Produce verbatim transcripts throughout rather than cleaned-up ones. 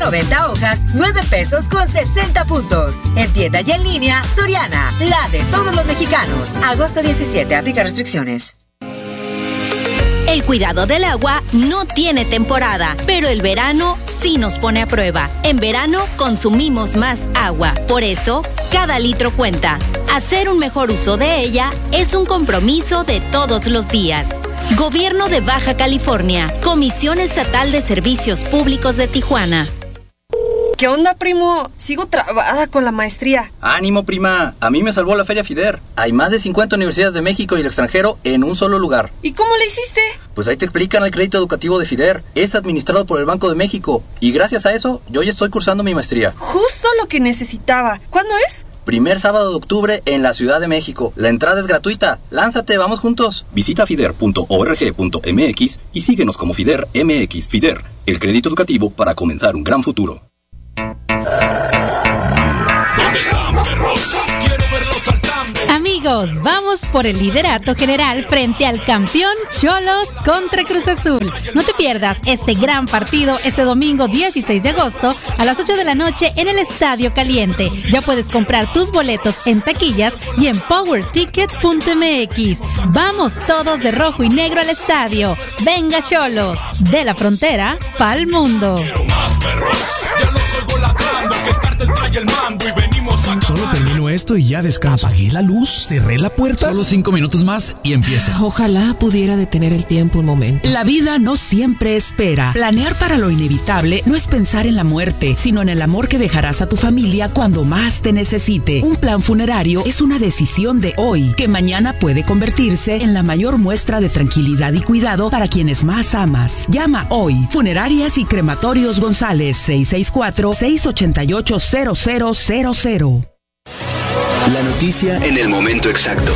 noventa hojas, nueve pesos con sesenta puntos. En tienda y en línea, Soriana, la de todos los mexicanos. Agosto diecisiete, aplica restricciones. El cuidado del agua no tiene temporada, pero el verano sí nos pone a prueba. En verano consumimos más agua. Por eso, cada litro cuenta. Hacer un mejor uso de ella es un compromiso de todos los días. Gobierno de Baja California, Comisión Estatal de Servicios Públicos de Tijuana. ¿Qué onda, primo? Sigo trabada con la maestría. ¡Ánimo, prima! A mí me salvó la Feria FIDER. Hay más de cincuenta universidades de México y el extranjero en un solo lugar. ¿Y cómo le hiciste? Pues ahí te explican el crédito educativo de FIDER. Es administrado por el Banco de México. Y gracias a eso, yo ya estoy cursando mi maestría. Justo lo que necesitaba. ¿Cuándo es? Primer sábado de octubre en la Ciudad de México. La entrada es gratuita. Lánzate, vamos juntos. Visita fider punto org punto m x y síguenos como FIDER M X. FIDER, el crédito educativo para comenzar un gran futuro. ¿Dónde están, perros? Quiero verlos saltando. Amigos, vamos por el liderato general frente al campeón Xolos contra Cruz Azul. No te pierdas este gran partido este domingo dieciséis de agosto a las ocho de la noche en el Estadio Caliente. Ya puedes comprar tus boletos en taquillas y en power ticket punto m x. Vamos todos de rojo y negro al estadio. Venga, Xolos, de la frontera pa'l mundo. Quiero más, perros. Ya los oigo ladrando, que el cártel trae el mando y venimos a... Solo termino esto y ya descanso. Apagué la luz, cerré la puerta. Solo cinco minutos más y empiezo. Ojalá pudiera detener el tiempo un momento. La vida no siempre espera. Planear para lo inevitable no es pensar en la muerte, sino en el amor que dejarás a tu familia cuando más te necesite. Un plan funerario es una decisión de hoy, que mañana puede convertirse en la mayor muestra de tranquilidad y cuidado para quienes más amas. Llama hoy. Funerarias y Crematorios González, seis seis cuatro, seis ocho ocho, cero cero cero cero. La noticia en el momento exacto.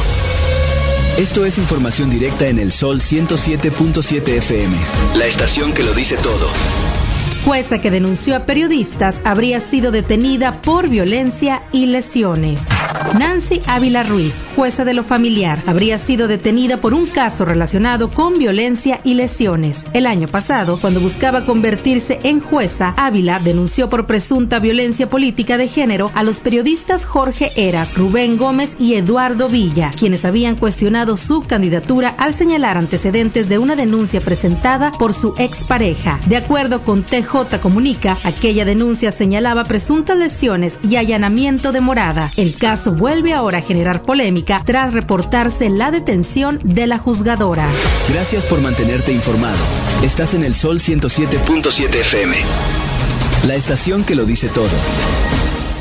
Esto es información directa en el Sol ciento siete punto siete F M. La estación que lo dice todo. Jueza que denunció a periodistas habría sido detenida por violencia y lesiones. Nancy Ávila Ruiz, jueza de lo familiar, habría sido detenida por un caso relacionado con violencia y lesiones. El año pasado, cuando buscaba convertirse en jueza, Ávila denunció por presunta violencia política de género a los periodistas Jorge Heras, Rubén Gómez y Eduardo Villa, quienes habían cuestionado su candidatura al señalar antecedentes de una denuncia presentada por su expareja. De acuerdo con T J Comunica, aquella denuncia señalaba presuntas lesiones y allanamiento de morada. El caso vuelve ahora a generar polémica tras reportarse la detención de la juzgadora. Gracias por mantenerte informado. Estás en el Sol ciento siete punto siete F M. La estación que lo dice todo.